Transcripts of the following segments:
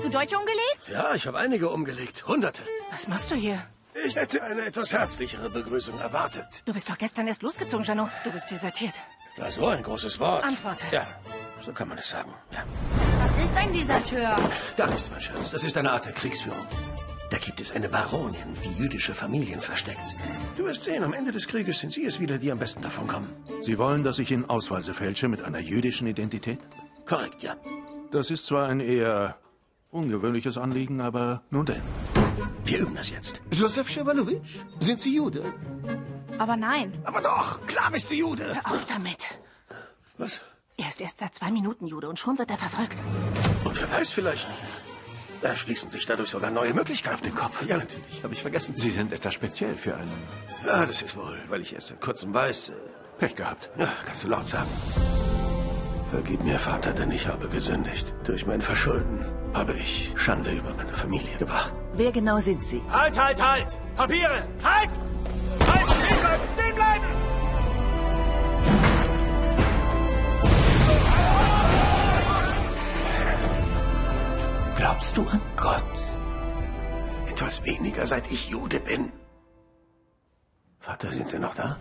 du Deutsche umgelegt? Ja, ich habe einige umgelegt. Hunderte. Was machst du hier? Ich hätte eine etwas herzlichere Begrüßung erwartet. Du bist doch gestern erst losgezogen, Jano. Du bist desertiert. Na, so ein großes Wort. Antworte. Ja, so kann man es sagen. Ja. Was ist ein Deserteur? Gar nichts, mein Schatz. Das ist eine Art der Kriegsführung. Da gibt es eine Baronin, die jüdische Familien versteckt. Du wirst sehen, am Ende des Krieges sind sie es wieder, die am besten davon kommen. Sie wollen, dass ich Ihnen Ausweise fälsche mit einer jüdischen Identität? Korrekt, ja. Das ist zwar ein eher ungewöhnliches Anliegen, aber nun denn. Wir üben das jetzt. Josef Schewalowitsch, sind Sie Jude? Aber nein. Aber doch, klar bist du Jude. Hör auf damit. Was? Er ist erst seit 2 Minuten Jude und schon wird er verfolgt. Und wer weiß vielleicht. Da schließen sich dadurch sogar neue Möglichkeiten auf den Kopf. Ja, natürlich. Habe ich vergessen. Sie sind etwas speziell für einen. Ja, das ist wohl, weil ich erst seit kurzem weiß. Pech gehabt. Ja, kannst du laut sagen. Vergib mir, Vater, denn ich habe gesündigt. Durch mein Verschulden habe ich Schande über meine Familie gebracht. Wer genau sind Sie? Halt! Papiere! Halt! Stehen bleiben! Glaubst du an Gott? Etwas weniger, seit ich Jude bin. Vater, sind Sie noch da?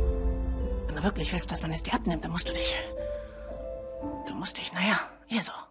Wenn du wirklich willst, dass man es dir abnimmt, dann musst du dich... naja, hier so.